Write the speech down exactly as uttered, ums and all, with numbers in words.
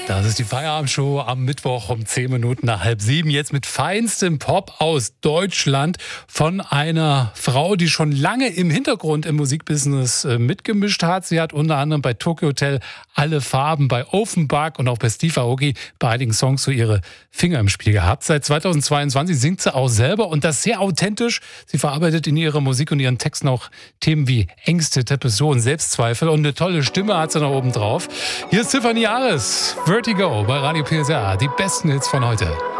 Das ist die Feierabendshow am Mittwoch um zehn Minuten nach halb sieben. Jetzt mit feinstem Pop aus Deutschland von einer Frau, die schon lange im Hintergrund im Musikbusiness äh, mitgemischt hat. Sie hat unter anderem bei Tokyo Hotel alle Farben, bei Offenbach und auch bei Steve Aoki bei einigen Songs so ihre Finger im Spiel gehabt. Seit zweitausendzweiundzwanzig singt sie auch selber und das sehr authentisch. Sie verarbeitet in ihrer Musik und ihren Texten auch Themen wie Ängste, Depressionen, Selbstzweifel und eine tolle Stimme hat sie noch oben drauf. Hier ist Tiffany Ares, Vertigo bei Radio P S R, die besten Hits von heute.